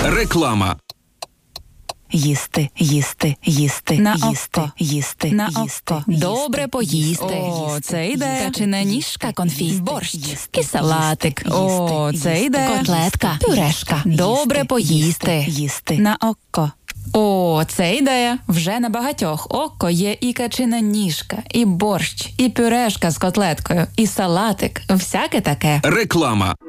Реклама. Їсти, їсти, їсти, На їсти, око. їсти, На їсти, око. їсти, Добре поїсти. їсти, О, це йде. Качана ніжка, конфі, борщ, І салатик. О, це йде. Котлетка, пюрешка. Добре поїсти. Їсти. На око. О, це ідея. Вже на багатьох око є і качина ніжка, і борщ, і пюрешка з котлеткою, і салатик. Всяке таке. Реклама.